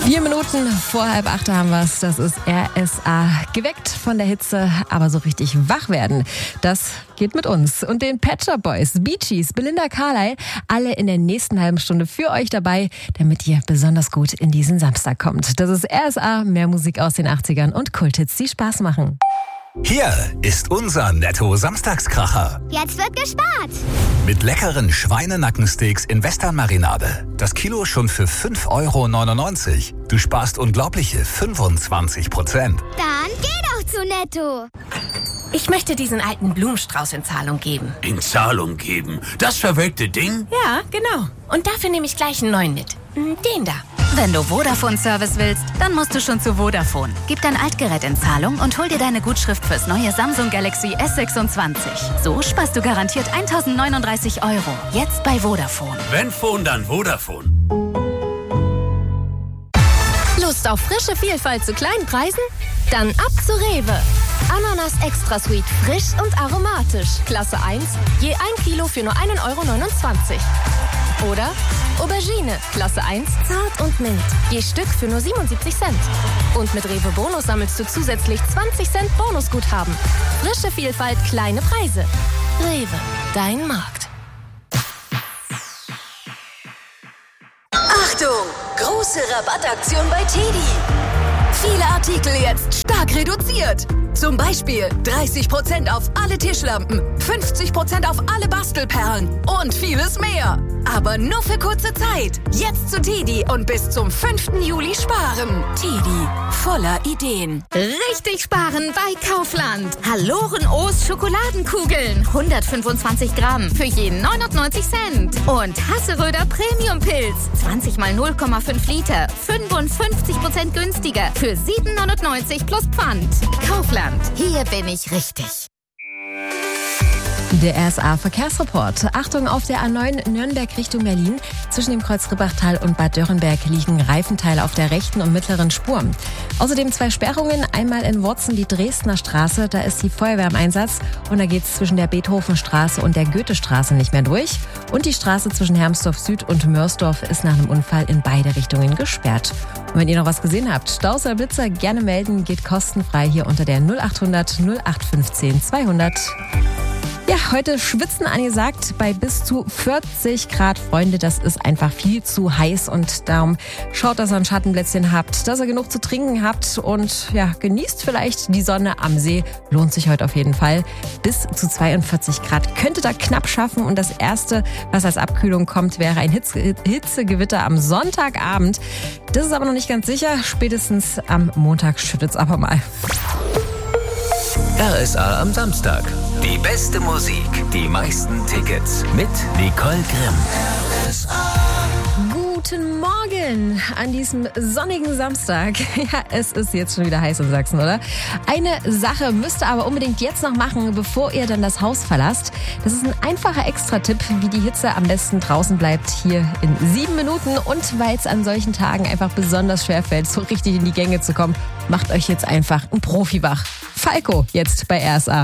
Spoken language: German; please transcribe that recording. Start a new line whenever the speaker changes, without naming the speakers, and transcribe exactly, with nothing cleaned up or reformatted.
Vier Minuten vor halb acht haben wir es. Das ist R S A. Geweckt von der Hitze, aber so richtig wach werden. Das geht mit uns und den Pet Shop Boys, Bee Gees, Belinda Carlisle, alle in der nächsten halben Stunde für euch dabei, damit ihr besonders gut in diesen Samstag kommt. Das ist R S A, mehr Musik aus den achtzigern und Kulthits, die Spaß machen.
Hier ist unser Netto-Samstagskracher.
Jetzt wird gespart.
Mit leckeren Schweinenackensteaks in Western-Marinade. Das Kilo schon für fünf Euro neunundneunzig. Du sparst unglaubliche fünfundzwanzig Prozent.
Dann geh doch zu Netto.
Ich möchte diesen alten Blumenstrauß in Zahlung geben.
In Zahlung geben? Das verwelkte Ding?
Ja, genau. Und dafür nehme ich gleich einen neuen mit. Den da.
Wenn du Vodafone-Service willst, dann musst du schon zu Vodafone. Gib dein Altgerät in Zahlung und hol dir deine Gutschrift fürs neue Samsung Galaxy S sechsundzwanzig. So sparst du garantiert eintausendneununddreißig Euro. Jetzt bei Vodafone.
Wenn Phone, dann Vodafone.
Lust auf frische Vielfalt zu kleinen Preisen? Dann ab zu Rewe. Ananas Extra Sweet, frisch und aromatisch. Klasse eins, je ein Kilo für nur einen Euro neunundzwanzig. Oder Aubergine, Klasse eins, zart und mild. Je Stück für nur siebenundsiebzig Cent. Und mit Rewe Bonus sammelst du zusätzlich zwanzig Cent Bonusguthaben. Frische Vielfalt, kleine Preise. Rewe, dein Markt.
Achtung! Große Rabattaktion bei Teddy. Viele Artikel jetzt stark reduziert. Zum Beispiel dreißig Prozent auf alle Tischlampen, fünfzig Prozent auf alle Bastelperlen und vieles mehr. Aber nur für kurze Zeit. Jetzt zu Teddy und bis zum fünften Juli sparen. Teddy, voller Ideen.
Richtig sparen bei Kaufland. Halloren O's Schokoladenkugeln. hundertfünfundzwanzig Gramm für jeden neunundneunzig Cent. Und Hasseröder Premium Pilz. zwanzig mal null Komma fünf Liter. fünfundfünfzig Prozent günstiger. Für sieben neunundneunzig plus Pfand. Kaufland. Hier bin ich richtig.
Der R S A-Verkehrsreport. Achtung, auf der A neun Nürnberg Richtung Berlin. Zwischen dem Kreuzribbachtal und Bad Dürrenberg liegen Reifenteile auf der rechten und mittleren Spur. Außerdem zwei Sperrungen. Einmal in Worzen die Dresdner Straße. Da ist die Feuerwehr im Einsatz. Und da geht es zwischen der Beethovenstraße und der Goethestraße nicht mehr durch. Und die Straße zwischen Hermsdorf Süd und Mörsdorf ist nach einem Unfall in beide Richtungen gesperrt. Und wenn ihr noch was gesehen habt, Staus oder Blitzer, gerne melden. Geht kostenfrei hier unter der null achthundert null acht fünfzehn zweihundert. Ja, heute schwitzen angesagt bei bis zu vierzig Grad. Freunde, das ist einfach viel zu heiß und darum schaut, dass ihr ein Schattenplätzchen habt, dass ihr genug zu trinken habt und ja, genießt vielleicht die Sonne am See. Lohnt sich heute auf jeden Fall. Bis zu zweiundvierzig Grad könnt ihr da knapp schaffen und das Erste, was als Abkühlung kommt, wäre ein Hitze- Hitzegewitter am Sonntagabend. Das ist aber noch nicht ganz sicher. Spätestens am Montag schüttet es aber mal.
R S A am Samstag. Die beste Musik, die meisten Tickets mit Nicole Grimm. R S A.
Guten Morgen an diesem sonnigen Samstag. Ja, es ist jetzt schon wieder heiß in Sachsen, oder? Eine Sache müsst ihr aber unbedingt jetzt noch machen, bevor ihr dann das Haus verlasst. Das ist ein einfacher Extra-Tipp, wie die Hitze am besten draußen bleibt, hier in sieben Minuten. Und weil es an solchen Tagen einfach besonders schwer fällt, so richtig in die Gänge zu kommen, macht euch jetzt einfach ein Profi wach. Falco jetzt bei R S A.